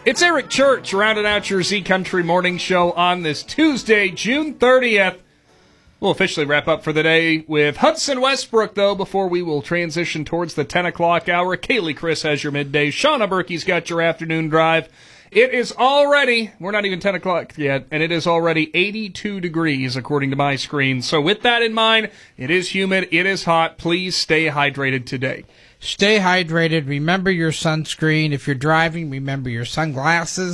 It's Eric Church rounding out your Z Country Morning Show on this Tuesday, June 30th. We'll officially wrap up for the day with Hudson Westbrook, though, before we will transition towards the 10 o'clock hour. Kaylee Chris has your midday. Shauna Berkey's got your afternoon drive. It is already, we're not even 10 o'clock yet, and it is already 82 degrees according to my screen. So with that in mind, it is humid, it is hot. Please stay hydrated today. Stay hydrated. Remember your sunscreen. If you're driving, remember your sunglasses.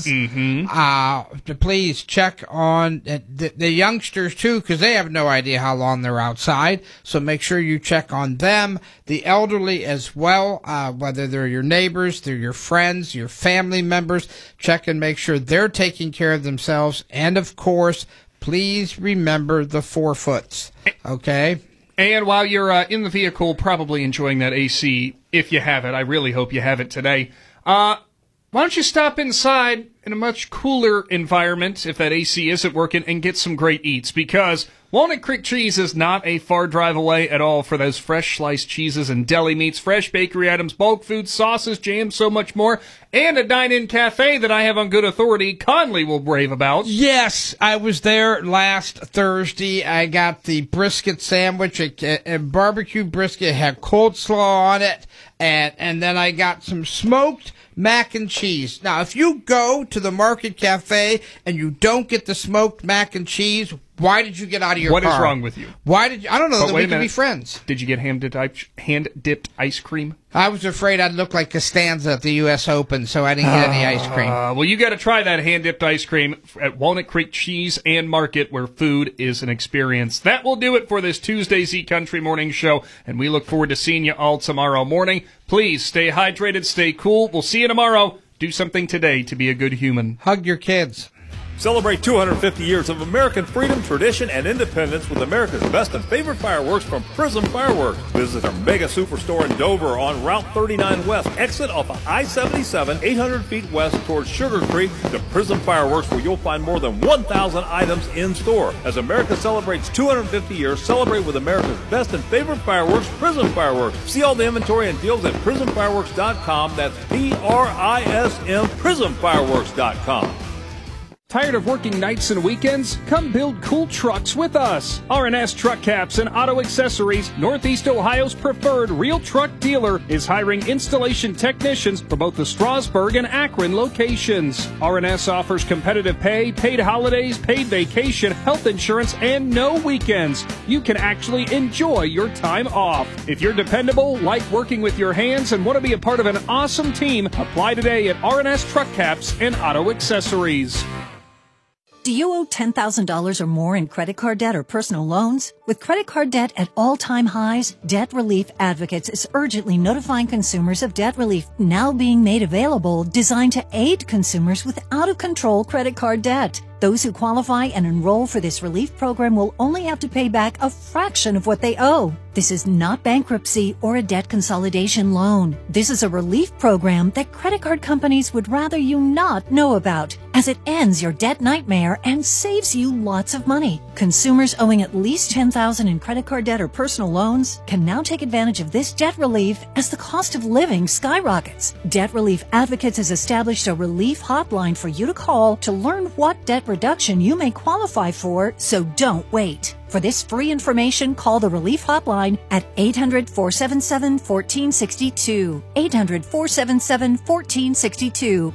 Please check on the youngsters, too, because they have no idea how long they're outside. So make sure you check on them. The elderly as well, whether they're your neighbors, they're your friends, your family members. Check and make sure they're taking care of themselves. And, of course, please remember the 4 foots. Okay? And while you're in the vehicle, probably enjoying that AC, if you have it, I really hope you have it today, why don't you stop inside in a much cooler environment, if that AC isn't working, and get some great eats, because Walnut Creek Cheese is not a far drive away at all for those fresh sliced cheeses and deli meats, fresh bakery items, bulk foods, sauces, jams, so much more, and a dine-in cafe that I have on good authority Conley will rave about. Yes, I was there last Thursday. I got the brisket sandwich, a barbecue brisket, had coleslaw on it, and then I got some smoked mac and cheese. Now, if you go to the Market Cafe and you don't get the smoked mac and cheese, why did you get out of your car? What is wrong with you? Why did you? I don't know. But That we could be friends. Did you get hand-dipped ice cream? I was afraid I'd look like Costanza at the U.S. Open, so I didn't get any ice cream. Well, you got to try that hand-dipped ice cream at Walnut Creek Cheese and Market, where food is an experience. That will do it for this Tuesday Z Country Morning Show, and we look forward to seeing you all tomorrow morning. Please stay hydrated, stay cool. We'll see you tomorrow. Do something today to be a good human. Hug your kids. Celebrate 250 years of American freedom, tradition, and independence with America's best and favorite fireworks from Prism Fireworks. Visit our mega superstore in Dover on Route 39 West. Exit off of I-77, 800 feet west towards Sugar Creek to Prism Fireworks, where you'll find more than 1,000 items in store. As America celebrates 250 years, celebrate with America's best and favorite fireworks, Prism Fireworks. See all the inventory and deals at PrismFireworks.com. That's P-R-I-S-M, PrismFireworks.com. Tired of working nights and weekends? Come build cool trucks with us. R&S Truck Caps and Auto Accessories, Northeast Ohio's preferred real truck dealer, is hiring installation technicians for both the Strasburg and Akron locations. R&S offers competitive pay, paid holidays, paid vacation, health insurance, and no weekends. You can actually enjoy your time off. If you're dependable, like working with your hands, and want to be a part of an awesome team, apply today at R&S Truck Caps and Auto Accessories. Do you owe $10,000 or more in credit card debt or personal loans? With credit card debt at all-time highs, Debt Relief Advocates is urgently notifying consumers of debt relief now being made available, designed to aid consumers with out-of-control credit card debt. Those who qualify and enroll for this relief program will only have to pay back a fraction of what they owe. This is not bankruptcy or a debt consolidation loan. This is a relief program that credit card companies would rather you not know about, as it ends your debt nightmare and saves you lots of money. Consumers owing at least $10,000 in credit card debt or personal loans can now take advantage of this debt relief as the cost of living skyrockets. Debt Relief Advocates has established a relief hotline for you to call to learn what debt reduction you may qualify for, so don't wait. For this free information, call the Relief Hotline at 800-477-1462. 800-477-1462.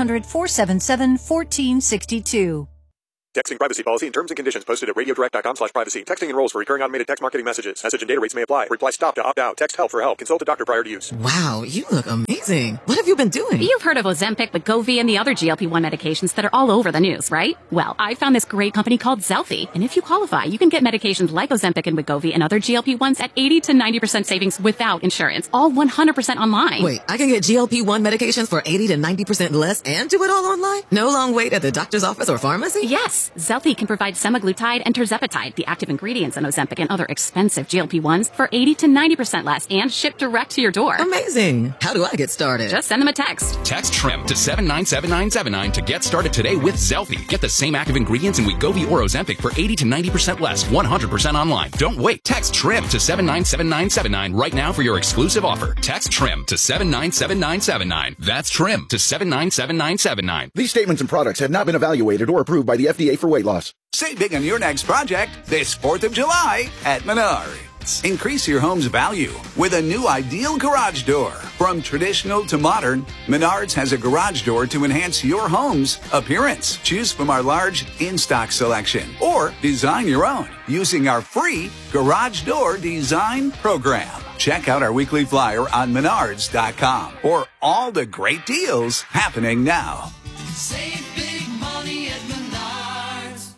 800-477-1462. Texting privacy policy and terms and conditions posted at radiodirect.com/privacy. Texting enrolls for recurring automated text marketing messages. Message and data rates may apply. Reply stop to opt out. Text help for help. Consult a doctor prior to use. Wow, you look amazing. What have you been doing? You've heard of Ozempic, Wegovy, and the other GLP-1 medications that are all over the news, right? Well, I found this great company called Zelfie. And if you qualify, you can get medications like Ozempic and Wegovy and other GLP-1s at 80 to 90% savings without insurance. All 100% online. Wait, I can get GLP-1 medications for 80 to 90% less and do it all online? No long wait at the doctor's office or pharmacy? Yes. Plus, Zelfie can provide semaglutide and tirzepatide, the active ingredients in Ozempic and other expensive GLP-1s, for 80 to 90% less and shipped direct to your door. Amazing. How do I get started? Just send them a text. Text TRIM to 797979 to get started today with Zelfie. Get the same active ingredients in Wegovy or Ozempic for 80 to 90% less, 100% online. Don't wait. Text TRIM to 797979 right now for your exclusive offer. Text TRIM to 797979. That's TRIM to 797979. These statements and products have not been evaluated or approved by the FDA for weight loss. Save big on your next project this 4th of July at Menards. Increase your home's value with a new ideal garage door. From traditional to modern, Menards has a garage door to enhance your home's appearance. Choose from our large in-stock selection or design your own using our free Garage Door Design Program. Check out our weekly flyer on Menards.com for all the great deals happening now. Save big money at Menards.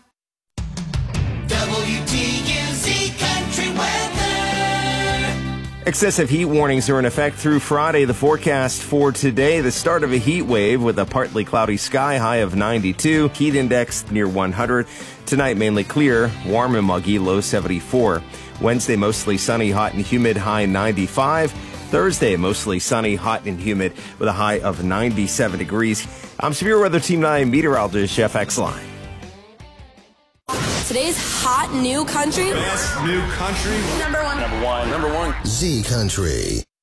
WTUZ Country Weather. Excessive heat warnings are in effect through Friday. The forecast for today, the start of a heat wave with a partly cloudy sky, high of 92, heat index near 100. Tonight, mainly clear, warm and muggy, low 74. Wednesday, mostly sunny, hot and humid, high 95. Thursday, mostly sunny, hot and humid with a high of 97 degrees. I'm Severe Weather Team 9 meteorologist Jeff Exline. Today's hot new country. Best new country. Number one. Number one. Z Country.